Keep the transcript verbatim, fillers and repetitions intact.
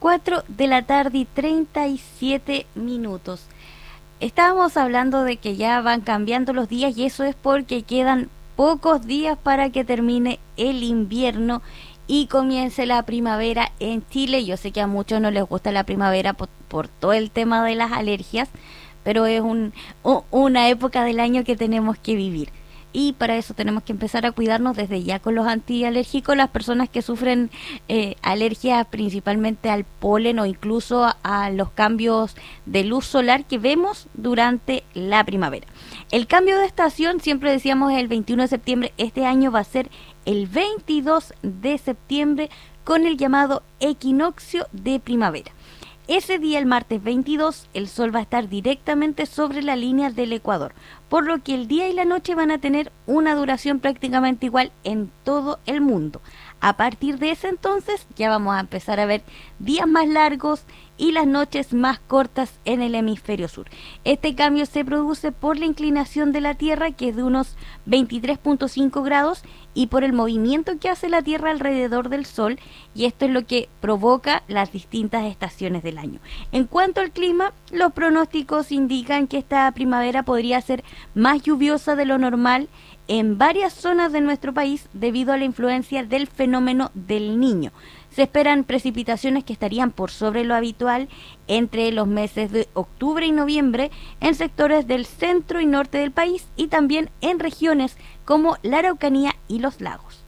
cuatro de la tarde y treinta y siete minutos. Estábamos hablando de que ya van cambiando los días y eso es porque quedan pocos días para que termine el invierno y comience la primavera en Chile. Yo sé que a muchos no les gusta la primavera por, por todo el tema de las alergias, pero es un, u- una época del año que tenemos que vivir. Y para eso tenemos que empezar a cuidarnos desde ya con los antialérgicos. Las personas que sufren eh, alergias principalmente al polen o incluso a, a los cambios de luz solar que vemos durante la primavera. El cambio de estación, siempre decíamos el veintiuno de septiembre, este año va a ser el veintidós de septiembre con el llamado equinoccio de primavera. Ese día, el martes veintidós, el sol va a estar directamente sobre la línea del ecuador, por lo que el día y la noche van a tener una duración prácticamente igual en todo el mundo. A partir de ese entonces ya vamos a empezar a ver días más largos y las noches más cortas en el hemisferio sur. Este cambio se produce por la inclinación de la Tierra, que es de unos veintitrés punto cinco grados, y por el movimiento que hace la Tierra alrededor del Sol, y esto es lo que provoca las distintas estaciones del año. En cuanto al clima, los pronósticos indican que esta primavera podría ser más lluviosa de lo normal en varias zonas de nuestro país debido a la influencia del fenómeno del Niño. Se esperan precipitaciones que estarían por sobre lo habitual entre los meses de octubre y noviembre en sectores del centro y norte del país y también en regiones como la Araucanía y los lagos.